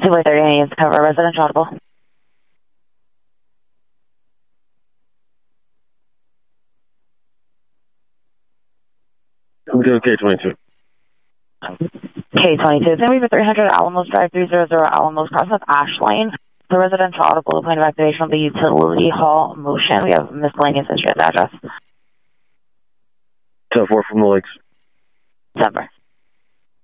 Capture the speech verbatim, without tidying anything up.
two by thirty needs to cover residential audible. I'm doing K twenty-two. K twenty-two. It's going to be for three hundred Alamos Drive, three hundred Alamos, crossing with Ash Lane. The residential audible, the point of activation will be utility hall motion. We have miscellaneous insurance address. ten four from the lakes. Denver.